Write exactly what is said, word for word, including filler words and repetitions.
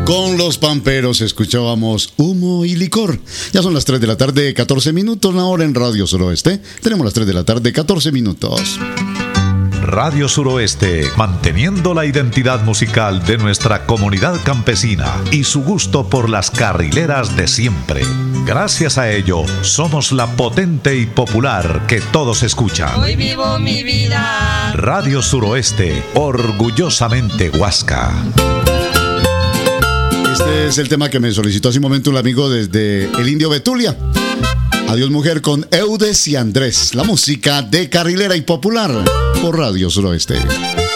Con los Pamperos escuchábamos Humo y Licor. Ya son las tres de la tarde, catorce minutos, ahora en Radio Suroeste. Tenemos las tres de la tarde, catorce minutos. Radio Suroeste, manteniendo la identidad musical de nuestra comunidad campesina y su gusto por las carrileras de siempre. Gracias a ello, somos la potente y popular que todos escuchan. Hoy vivo mi vida. Radio Suroeste, orgullosamente Huasca. Este es el tema que me solicitó hace un momento un amigo desde el Indio Betulia. Adiós mujer con Eudes y Andrés, la música de carrilera y popular por Radio Suroeste.